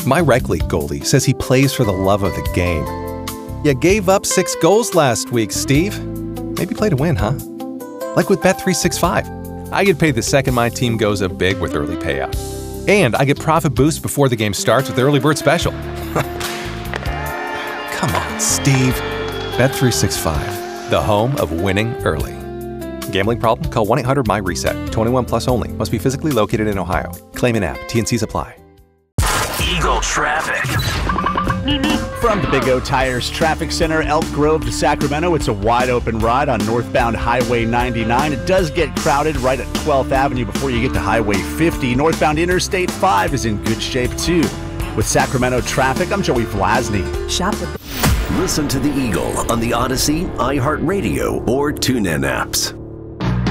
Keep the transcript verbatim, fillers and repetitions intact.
My rec league goalie says he plays for the love of the game. You gave up six goals last week, Steve. Maybe play to win, huh? Like with Bet three sixty-five. I get paid the second my team goes up big with early payout. And I get profit boosts before the game starts with the Early Bird Special. Come on, Steve. Bet three sixty-five, the home of winning early. Gambling problem? Call one eight hundred M Y reset. twenty-one plus only. Must be physically located in Ohio. Claim an app. T N Cs apply. Eagle traffic. From the Big O Tires Traffic Center, Elk Grove to Sacramento, it's a wide open ride on northbound Highway ninety-nine. It does get crowded right at twelfth Avenue before you get to Highway fifty. Northbound Interstate five is in good shape too. With Sacramento traffic, I'm Joey Vlasny. Shop with. Listen to the Eagle on the Odyssey, iHeartRadio, or TuneIn apps.